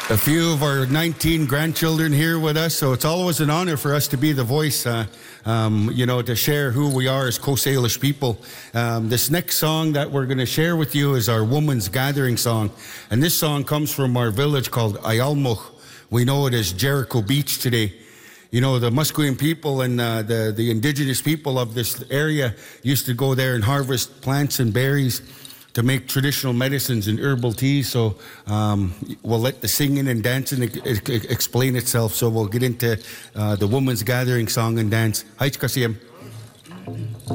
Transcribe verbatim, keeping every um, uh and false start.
A few of our nineteen grandchildren here with us, so it's always an honor for us to be the voice, uh, um, you know, to share who we are as Coast Salish people. Um, this next song that we're going to share with you is our Women's Gathering song, and this song comes from our village called Ayalmuch. We know it as Jericho Beach today. You know, the Musqueam people and uh, the, the indigenous people of this area used to go there and harvest plants and berries to make traditional medicines and herbal teas. So um, we'll let the singing and dancing e- e- explain itself. So we'll get into uh, the Women's Gathering song and dance. Haich Kasiem.